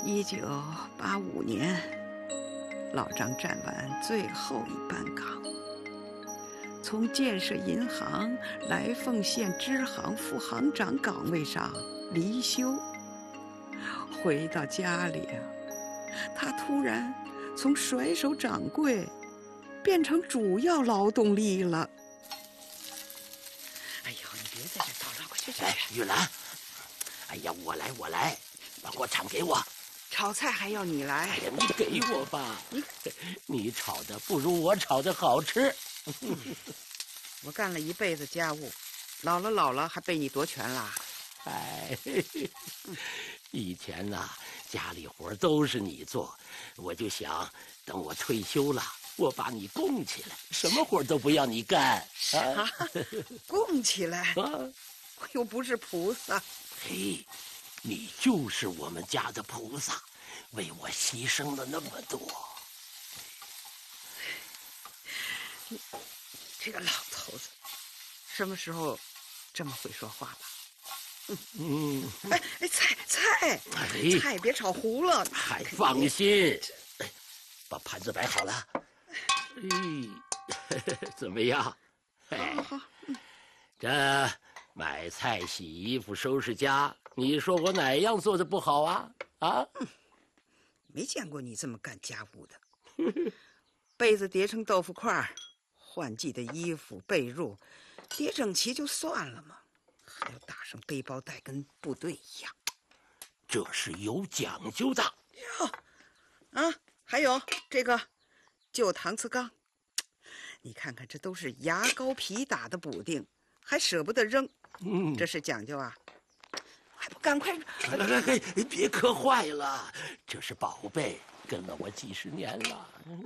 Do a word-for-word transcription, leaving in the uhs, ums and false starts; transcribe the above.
一九八五年，老张站完最后一班岗，从建设银行来凤县支行副行长岗位上离休。回到家里啊，他突然从甩手掌柜变成主要劳动力了。哎呦，你别在这叨叨，快去去！ 哎，玉兰，哎呀，我来，我来，把锅铲给我。 炒菜还要你来？ 哎呀，你给我吧， 你你炒的不如我炒的好吃。 我干了一辈子家务，老了老了还被你夺权啦？ 哎，以前呐、啊，家里活都是你做，我就想等我退休了，我把你供起来，什么活都不要你干。 啊，供起来？ 啊， 我又不是菩萨。 嘿，你就是我们家的菩萨，为我牺牲了那么多。 这个老头子，什么时候这么会说话了？ 嗯， 哎哎，菜菜， 哎， 菜别炒糊了。 还放心，哎，把盘子摆好了。哎，怎么样？ 好好，嗯， 这买菜、洗衣服、收拾家，你说我哪样做的不好啊？啊？ 没见过你这么干家务的。被子叠成豆腐块，换季的衣服、被褥叠整齐就算了嘛，还要打上背包带，跟部队一样。 这是有讲究的。 哟，啊，还有这个旧搪瓷缸，你看看，这都是牙膏皮打的补丁，还舍不得扔， 嗯， 这是讲究啊！还不赶快！ 哎哎哎，别磕坏了，这是宝贝，跟了我几十年了。